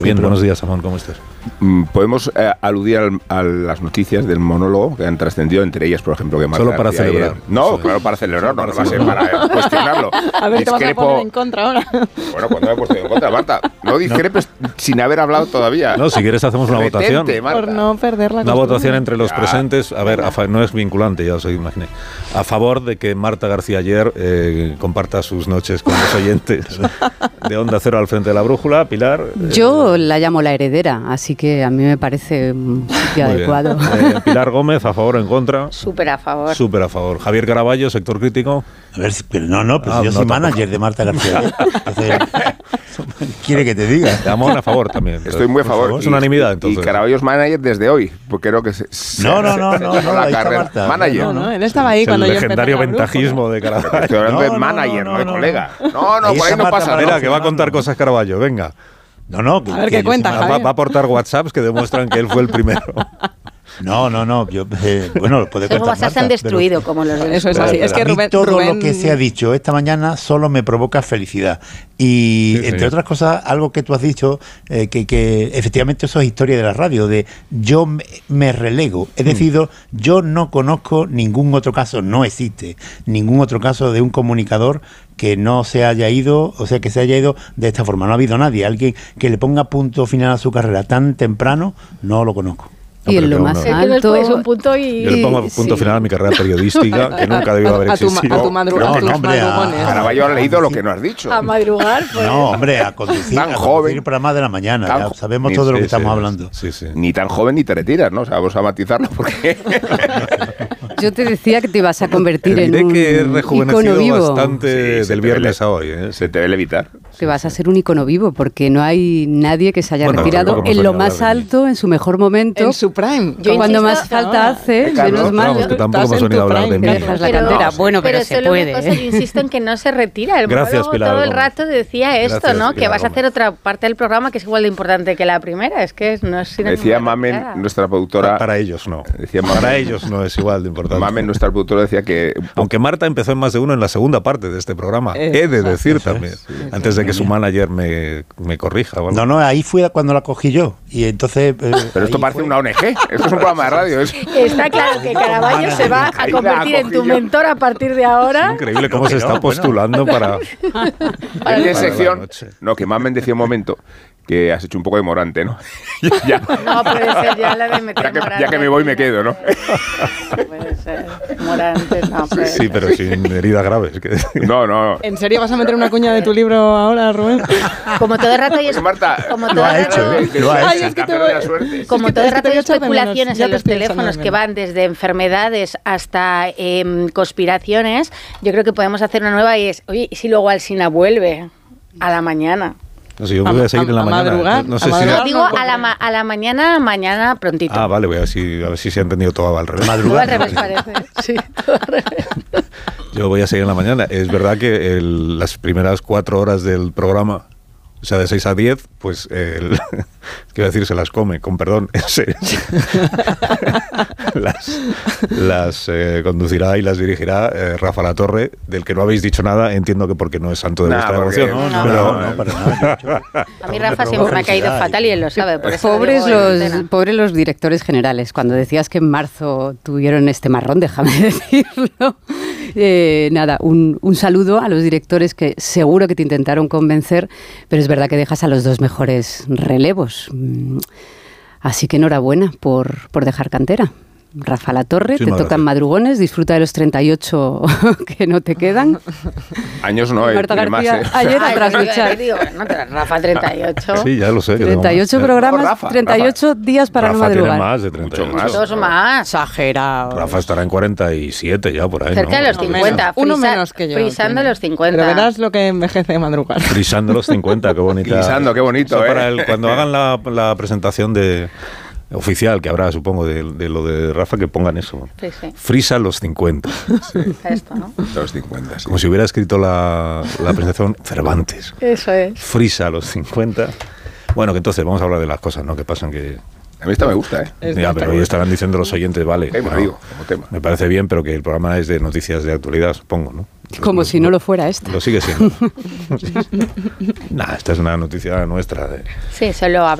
Bien, buenos días, Amón, ¿cómo estás? Podemos aludir a las noticias del monólogo que han trascendido, entre ellas, por ejemplo, que Marta solo para García celebrar. Ayer, no, claro, para celebrar, no va a ser para cuestionarlo. A ver, te vas a poner en contra ahora. Bueno, pues no me he puesto en contra, Marta. No discrepes sin haber hablado todavía. No, si quieres hacemos una votación. Por no perder la Una costumbre. votación entre los presentes. A ver, no es vinculante, ya os imaginé. A favor de que Marta García Ayer comparta sus noches con los oyentes de Onda Cero al frente de la brújula. Pilar. Yo la llamo la heredera, así que a mí me parece un sitio adecuado. Pilar Gómez, ¿a favor o en contra? Súper a favor. Súper a favor. Javier Caraballo, sector crítico. A ver, pero yo soy manager de Marta García. Entonces, quiere que te diga. Amón a favor también. Estoy muy a favor. Es unanimidad, entonces. Y Caraballo es manager desde hoy, porque creo que No, la ahí está carrera. Marta. Manager. No, él estaba ahí cuando el yo empecé legendario la brújula. ventajismo de Caraballo. Estoy hablando de manager, no de colega. No, por ahí no pasa nada. Espera, que va a contar cosas Caraballo, venga. No. A ver qué cuenta, Javier. Va a aportar WhatsApps que demuestran que él fue el primero. No. Bueno, puede Los contar WhatsApp se han Marta, destruido, como los de Eso es así. Es que a mí Rubén... todo lo que se ha dicho esta mañana solo me provoca felicidad. Y Sí, entre otras cosas, algo que tú has dicho, que efectivamente eso es historia de la radio, de yo me relego. Es decir, yo no conozco ningún otro caso, no existe ningún otro caso de un comunicador que no se haya ido, o sea, que se haya ido de esta forma. No ha habido nadie, alguien que le ponga punto final a su carrera tan temprano, no lo conozco. Y en lo más Es que alto... después un punto y... Yo le pongo punto final a mi carrera periodística, que nunca debió haber A tu existido. madrugones. Caraballo ha leído lo que no has dicho. A madrugar, pues... No, hombre, a conducir el programa de la mañana. Tan Ya sabemos joven. todo de lo que Sí, estamos hablando. Sí. Ni tan joven ni te retiras, ¿no? O sea, vamos a matizarlo porque... Yo te decía que te ibas a convertir Te en diré un que he icono rejuvenecido vivo. bastante Sí, se del te viernes ve- a hoy. Se te debe evitar. Te vas a ser un icono vivo, porque no hay nadie que se haya Bueno, retirado tampoco en hemos lo venido a más hablar de alto, en su mejor momento. En su prime. Yo Cuando insisto, más falta hace, Carlos, menos mal. Vamos, que tampoco Estás hemos en venido a tu hablar de prime, mí. Que dejas la cantera. Bueno, pero se solo puede. una cosa, yo insisto en que no se retira. El Gracias, monólogo Pilar todo el Gómez. rato decía esto, Gracias, ¿no? Que Pilar vas a Gómez. hacer otra parte del programa que es igual de importante que la primera. Es que no es sinónimo Decía de Mamen, retirada. nuestra productora... Para ellos no. Decía Para Mamen, ellos no es igual de importante. Mamen, nuestra productora, decía que... Aunque Marta empezó en más de uno en la segunda parte de este programa. He de decir también. Antes de que su manager me corrija. ¿Vale? No, ahí fue cuando la cogí yo. Y entonces. Pero esto parece una ONG. Esto es un programa de radio. Está claro que Caraballo se va a convertir en tu mentor a partir de ahora. Increíble cómo se que está no, postulando para... En la sección... noche. No, que Mamen decía un momento que has hecho un poco de Morante, ¿no? ya, No puede ser ya la de meter ya que me voy me quedo, ¿no? No puede ser. Morantes, no puede Sí, ser. pero sin heridas graves. No. ¿En serio vas a meter una cuña de tu libro ahora, Rubén? Como todo el rato hay Marta, como lo todo ha el rato- hecho, ¿eh? Lo ha Ay, hecho. es que te Campeón de la voy- suerte. Como Es que todo el te rato voy hay a echar de menos, especulaciones ya en te los estoy echando teléfonos de que menos. van desde enfermedades hasta conspiraciones, yo creo que podemos hacer una nueva y es, oye, ¿y si luego Alsina vuelve a la mañana? No sé, yo voy a seguir en la a mañana. madrugar, No a sé si... madrugar. No, digo a la mañana prontito. Ah, vale, voy a ver si se ha entendido todo al revés. Todo al revés parece. Sí, todo al revés. Yo voy a seguir en la mañana. Es verdad que las primeras 4 horas del programa, o sea, de 6 a 10, pues, quiero decir, se las come, con perdón. las conducirá y las dirigirá Rafa Latorre, del que no habéis dicho nada, entiendo que porque no es santo de Nah, vuestra porque- devoción. No, Pero- para nada. A mí Rafa siempre me ha caído fatal y él lo sabe. Por eso lo Pobres digo en antena. pobres los directores generales. Cuando decías que en marzo tuvieron este marrón, déjame decirlo. Nada, un saludo a los directores que seguro que te intentaron convencer, pero es verdad que dejas a los dos mejores relevos. Así que enhorabuena por dejar cantera. Rafa Latorre, te Muchísimas tocan gracias. madrugones, disfruta de los 38 que no te quedan. Años no, Marta tiene más, García, ayer Ay, atrás pero luchar. digo, no, pero Rafa 38. Sí, ya lo sé. que tengo 38 más. programas, Rafa, 38 días para Rafa no madrugar. tiene más de 38. Mucho más. Dos más. Exagerado. Rafa estará en 47 ya por ahí, Cerca ¿no? de los 50. Uno frisa- menos que yo. Frisando tiene. los 50. Pero verás lo que envejece de madrugar. Frisando los 50, qué bonita. Frisando, qué bonito, Eso para ¿eh? cuando hagan la presentación oficial que habrá, supongo, de lo de Rafa, que pongan eso. Sí, sí. Frisa los 50. Esto, ¿no? Los 50, sí. Como si hubiera escrito la presentación Cervantes. Eso es. Frisa los 50. Bueno, que entonces vamos a hablar de las cosas, ¿no? Que pasan que A mí esta me gusta, ¿eh? Ya, pero hoy estarán diciendo los oyentes, vale. Tema, digo, como tema. Me parece bien, pero que el programa es de noticias de actualidad, supongo, ¿no? Como si no lo fuera esta. Lo sigue siendo. Nah, esta es una noticia nuestra. Sí, solo